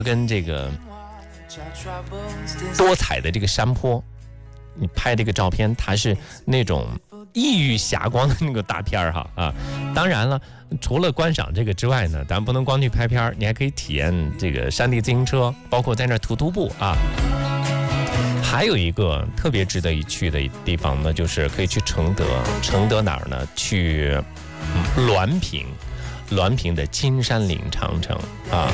跟这个多彩的这个山坡，你拍这个照片，它是那种异域霞光的那个大片儿哈啊。当然了，除了观赏这个之外呢，咱不能光去拍片儿，你还可以体验这个山地自行车，包括在那儿徒步啊。还有一个特别值得一去的地方呢，就是可以去承德。承德哪儿呢？去滦平。滦平的金山岭长城啊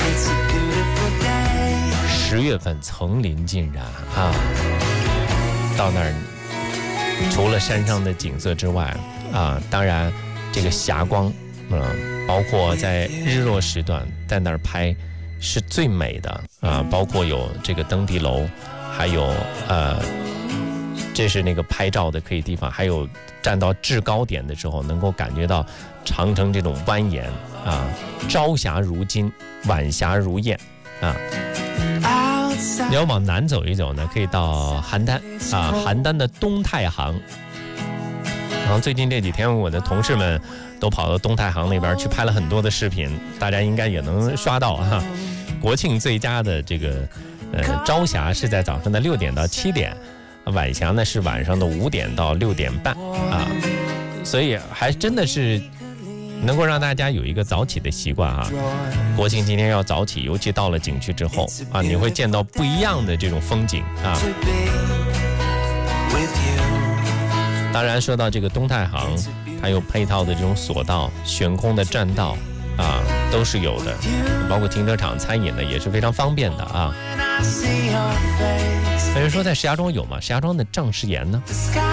，10月份层林尽染啊，到那儿除了山上的景色之外啊，当然这个霞光，包括在日落时段在那儿拍是最美的啊，包括有这个登地楼，还有这是那个拍照的可以地方，还有站到制高点的时候，能够感觉到长城这种蜿蜒啊，朝霞如金，晚霞如焰啊。你要往南走一走呢，可以到邯郸啊，邯郸的东太行。然后最近这几天，我的同事们都跑到东太行那边去拍了很多的视频，大家应该也能刷到啊。国庆最佳的这个朝霞是在早上的6点到7点。晚霞呢是晚上的5点到6点半啊，所以还真的是能够让大家有一个早起的习惯啊。国庆今天要早起，尤其到了景区之后啊，你会见到不一样的这种风景啊。当然说到这个东太行，它有配套的这种索道、悬空的栈道啊，都是有的，包括停车场、餐饮呢也是非常方便的啊。有人说在石家庄有吗？石家庄的丈石岩呢？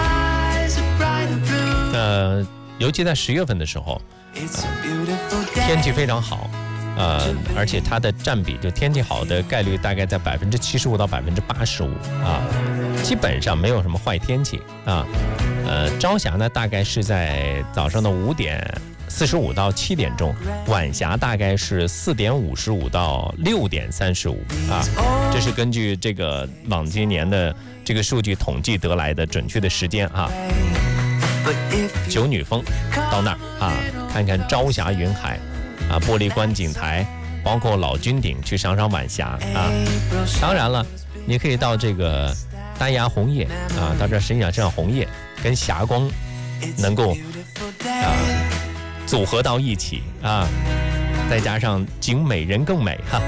尤其在10月份的时候，天气非常好，而且它的占比就天气好的概率大概在75%到85%啊，基本上没有什么坏天气啊。朝霞呢大概是在早上的5点45到7点钟，晚霞大概是4点55到6点35啊，这是根据这个往今年的这个数据统计得来的准确的时间啊。九女峰到那儿啊，看看朝霞云海啊，玻璃观景台，包括老君顶去赏赏晚霞啊。当然了，你可以到这个丹崖红叶啊，到这儿欣赏红叶跟霞光能够组合到一起啊，再加上景美人更美哈。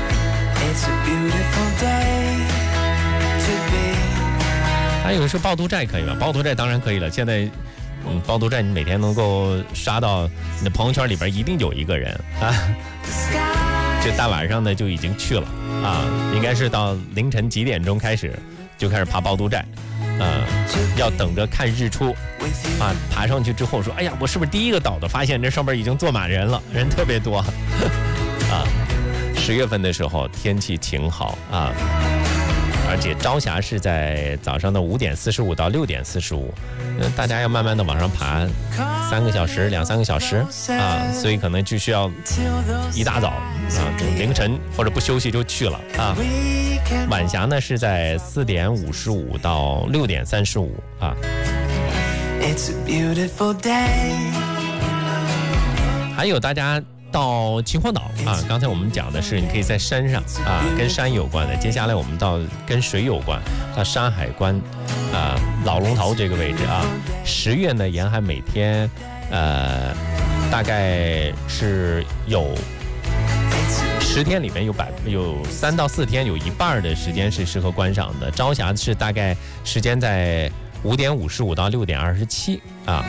还有说趵突寨可以吗？趵突寨当然可以了。现在，趵突寨你每天能够刷到你的朋友圈里边一定有一个人啊，就大晚上的就已经去了啊，应该是到凌晨几点钟开始就开始爬趵突寨。要等着看日出啊！爬上去之后说：“哎呀，我是不是第一个倒的？”发现这上面已经坐满人了，人特别多啊！10月份的时候天气晴好啊，而且朝霞是在早上的5点45到6点45，大家要慢慢的往上爬，3个小时、2-3个小时啊，所以可能就需要一大早啊，凌晨或者不休息就去了啊。晚霞呢是在4点55到6点35啊。还有大家到秦皇岛啊，刚才我们讲的是你可以在山上啊，跟山有关的。接下来我们到跟水有关，到山海关啊，老龙头这个位置啊。10月呢，沿海每天大概是有10天里面有3到4天，有一半的时间是适合观赏的。朝霞是大概时间在5点55到6点27啊。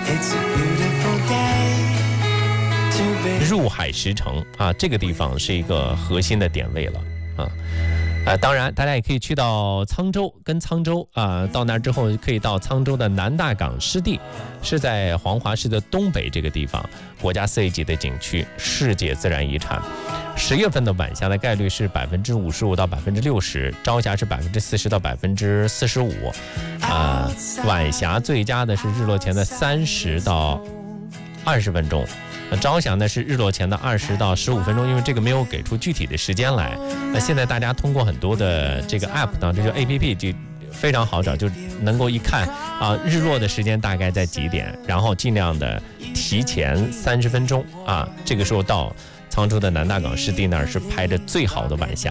入海石城啊，这个地方是一个核心的点位了啊。当然大家也可以去到沧州，跟沧州啊，到那之后可以到沧州的南大港湿地，是在黄骅市的东北这个地方，国家4A级的景区，世界自然遗产。10月份的晚霞的概率是55%到60%，朝霞是40%到45%啊。晚霞最佳的是日落前的30到20分钟。朝霞呢是日落前的20到15分钟，因为这个没有给出具体的时间来。那现在大家通过很多的这个 app 呢，这就 app 就非常好找，就能够一看啊，日落的时间大概在几点，然后尽量的提前30分钟啊，这个时候到沧州的南大港湿地那儿是拍着最好的晚霞